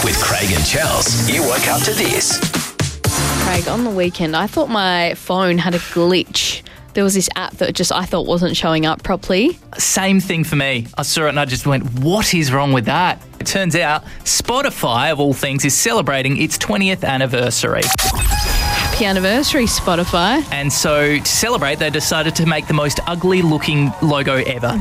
With Craig and Chels, you woke up to this. Craig, on the weekend, I thought my phone had a glitch. There was this app that I thought wasn't showing up properly. Same thing for me. I saw it and I just went, what is wrong with that? It turns out Spotify, of all things, is celebrating its 20th anniversary. Happy anniversary, Spotify. And so to celebrate, they decided to make the most ugly looking logo ever.